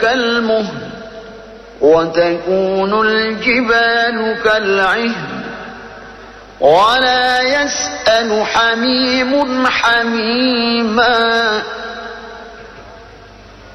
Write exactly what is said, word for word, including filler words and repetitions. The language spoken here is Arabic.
كالمهل وتكون الجبال كالعهن ولا يسأل حميم حميما.